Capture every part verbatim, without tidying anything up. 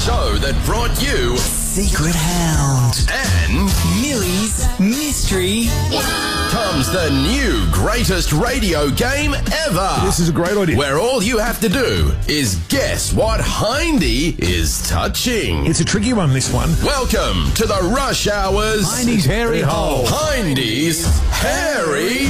show that brought you Secret Hound and Millie's Mystery. comes the new greatest radio game ever. This is a great idea. Where all you have to do is guess what Hindy is touching. It's a tricky one, this one. Welcome to the Rush Hours Hindy's Hairy Hole. Hindy's Hairy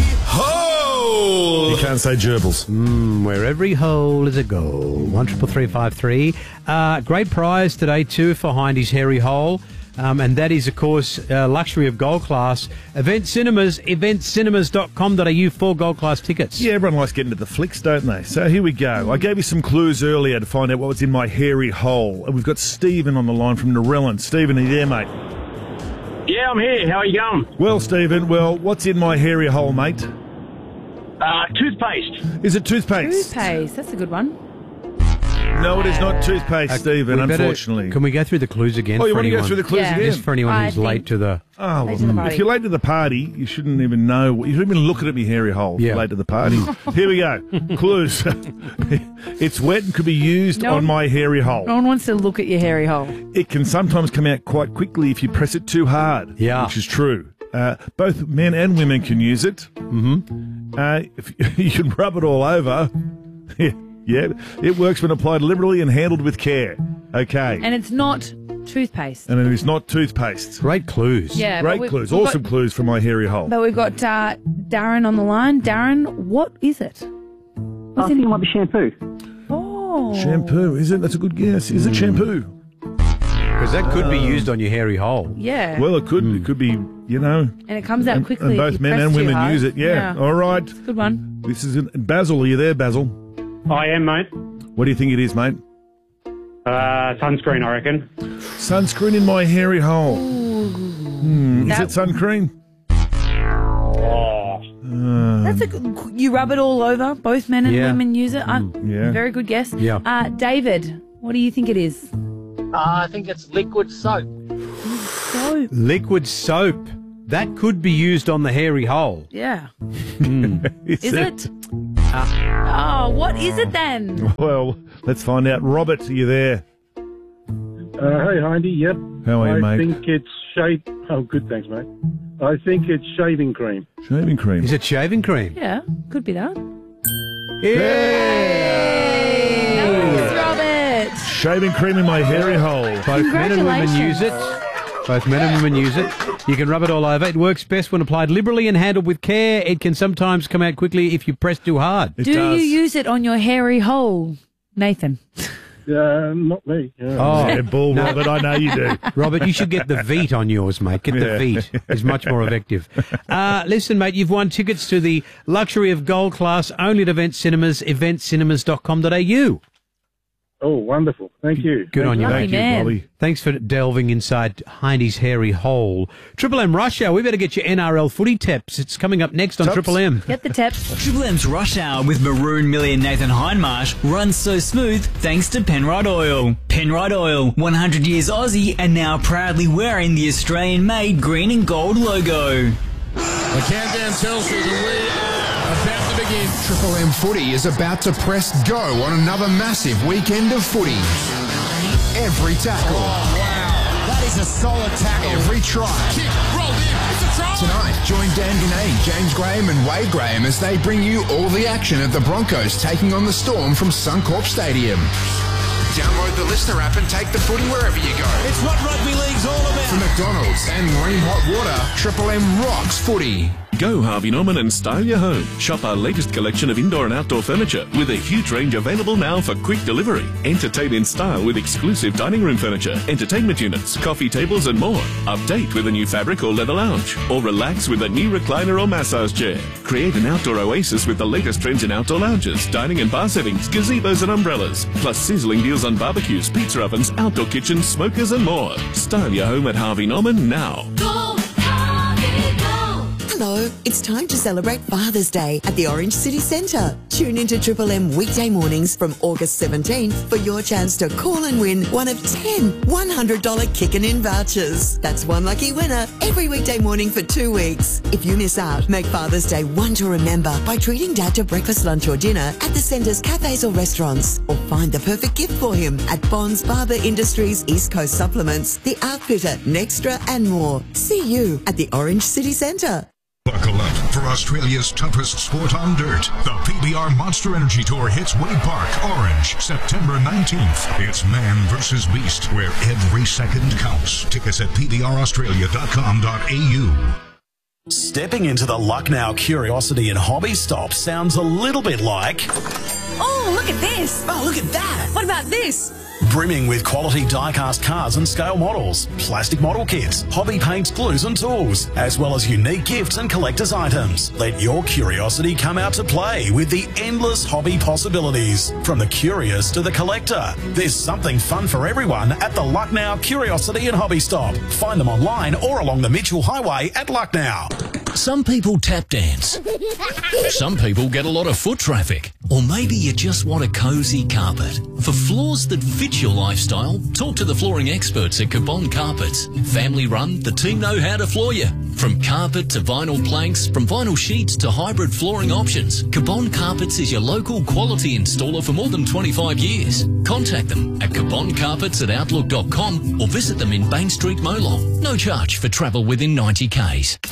Hole. You can't say gerbils. Mm, where every hole is a goal. One triple three five three. Uh, great prize today too for Hindy's Hairy Hole. Um, and that is, of course, uh, luxury of gold class. Event Cinemas, event cinemas dot com dot a u for gold class tickets. Yeah, everyone likes getting to the flicks, don't they? So here we go. I gave you some clues earlier to find out what was in my hairy hole. And we've got Stephen on the line from Narellan. Stephen, are you there, mate? Yeah, I'm here. How are you going? Well, Stephen, well, what's in my hairy hole, mate? Uh, toothpaste. Is it toothpaste? Toothpaste, that's a good one. No, it is not toothpaste, Uh, Stephen, we better- unfortunately. Can we go through the clues again? Oh, you for want to go anyone? through the clues Yeah. again? Just for anyone I who's think- late to the... Oh, Late to the well, party. if you're late to the party, you shouldn't even know. You shouldn't even look at my hairy hole if Yeah. you're late to the party. Here we go. Clues. It's wet and could be used No on one- my hairy hole. No one wants to look at your hairy hole. It can sometimes come out quite quickly if you press it too hard. Yeah. Which is true. Uh, both men and women can use it. Mm-hmm. Uh, if you can rub it all over. Yeah, it works when applied liberally and handled with care. Okay. And it's not toothpaste. And it is not toothpaste. Great clues. Yeah, but Great we've- clues. we've Awesome got- clues from my hairy hole. But we've got uh, Darren on the line. Darren, what is it? I What's think in it might be shampoo. Oh. Shampoo, is it? That's a good guess. Is it shampoo? Because that could be used on your hairy hole. Yeah. Well, it could. It could be, you know. and it comes out And, quickly. and if both you men press and too women hard. use it. Yeah. All right. Good one. This is an, Basil. Are you there, Basil? I am, mate. What do you think it is, mate? Uh, sunscreen, I reckon. Sunscreen in my hairy hole. Hmm, is That- it sun cream? Oh, That's a good, you rub it all over. Both men and Yeah. women use it. Uh, yeah. Very good guess. Yeah. Uh, David, what do you think it is? Uh, I think it's liquid soap. Soap. Liquid soap. That could be used on the hairy hole. Yeah. Is, Is it? Oh, what is it then? Well, let's find out. Robert, are you there? Uh, hey, Hindy. Yep. How are you, I mate? think it's shave. Oh, good. Thanks, mate. I think it's shaving cream. Shaving cream. Is it shaving cream? Yeah, could be that. Yeah. Thanks, Robert. Shaving cream in my hairy hole. Both men and women use it. Both men and women use it. You can rub it all over. It works best when applied liberally and handled with care. It can sometimes come out quickly if you press too hard. It Do does. you use it on your hairy hole, Nathan? Uh, not me. Yeah. Oh, Yeah, bull, no. Robert. I know you do. Robert, you should get the Veet on yours, mate. Get the Yeah. Veet. It's much more effective. Uh, listen, mate, you've won tickets to the luxury of gold class only at Event Cinemas, event cinemas dot com dot a u. Oh, wonderful. Thank you. Good on you, Lucky mate. man. Bobby. Thanks for delving inside Hindy's hairy hole. Triple M Rush Hour. We better get your N R L footy tips. It's coming up next on Taps. Triple M. Get the tips. Triple M's Rush Hour with Maroon, Millie and Nathan Hindmarsh runs so smooth thanks to Penrite Oil. Penrite Oil, one hundred years Aussie and now proudly wearing the Australian-made green and gold logo. The countdown tells you that we are about to begin. Triple M Footy is about to press go on another massive weekend of footy. Every tackle. Oh, wow. That is a solid tackle. Every try. Kick, rolled in. It's a try. Tonight, join Dan Ganay, James Graham and Wade Graham as they bring you all the action of the Broncos taking on the Storm from Suncorp Stadium. Download the Listener app and take the footy wherever you go. It's what rugby league's all about. From McDonald's and Ream Hot Water, Triple M rocks footy. Go Harvey Norman and style your home. Shop our latest collection of indoor and outdoor furniture with a huge range available now for quick delivery. Entertain in style with exclusive dining room furniture, entertainment units, coffee tables and more. Update with a new fabric or leather lounge. Or relax with a new recliner or massage chair. Create an outdoor oasis with the latest trends in outdoor lounges, dining and bar settings, gazebos and umbrellas. Plus sizzling deals on barbecues, pizza ovens, outdoor kitchens, smokers and more. Style your home at Harvey Norman now. Hello, it's time to celebrate Father's Day at the Orange City Centre. Tune into Triple M weekday mornings from August seventeenth for your chance to call and win one of ten one hundred dollars Kickin' In vouchers. That's one lucky winner every weekday morning for two weeks. If you miss out, make Father's Day one to remember by treating Dad to breakfast, lunch or dinner at the Centre's cafes or restaurants, or find the perfect gift for him at Bonds Barber Industries, East Coast Supplements, The Outfitter, Nextra and more. See you at the Orange City Centre. Buckle up for Australia's toughest sport on dirt. The P B R Monster Energy Tour hits Wade Park, Orange, September nineteenth. It's man versus beast, where every second counts. Tickets at p b r australia dot com dot a u. Stepping into the Lucknow Curiosity and Hobby Stop sounds a little bit like... Oh, look at this. Oh, look at that. What about this? Brimming with quality die-cast cars and scale models, plastic model kits, hobby paints, glues and tools, as well as unique gifts and collector's items. Let your curiosity come out to play with the endless hobby possibilities. From the curious to the collector, there's something fun for everyone at the Lucknow Curiosity and Hobby Stop. Find them online or along the Mitchell Highway at Lucknow. Some people tap dance. Some people get a lot of foot traffic. Or maybe you just want a cosy carpet. For floors that fit your lifestyle, talk to the flooring experts at Cabon Carpets. Family run, the team know how to floor you. From carpet to vinyl planks, from vinyl sheets to hybrid flooring options, Cabon Carpets is your local quality installer for more than twenty-five years. Contact them at cabon carpets at outlook dot com or visit them in Bain Street, Molong. No charge for travel within ninety kays.